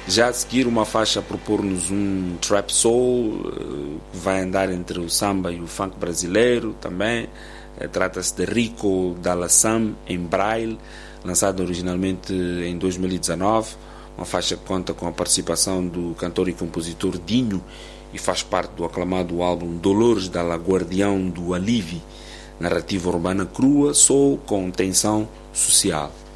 Já a seguir, uma faixa a propor-nos um trap soul, que vai andar entre o samba e o funk brasileiro também. Trata-se de Rico Dalassam em Braille, lançado originalmente em 2019. Uma faixa que conta com a participação do cantor e compositor Dinho e faz parte do aclamado álbum Dolores da Laguardião do Alivi, narrativa urbana crua, soul com tensão social.